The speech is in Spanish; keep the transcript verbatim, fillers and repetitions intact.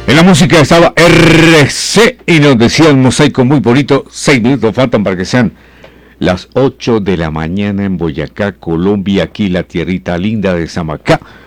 En la música estaba R C y nos decía un mosaico muy bonito. Seis minutos faltan para que sean las ocho de la mañana en Boyacá, Colombia, aquí la tierrita linda de Samacá.